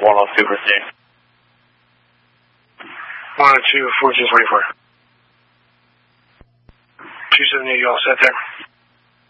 102, proceed. 102, 1444. 278, you all set there?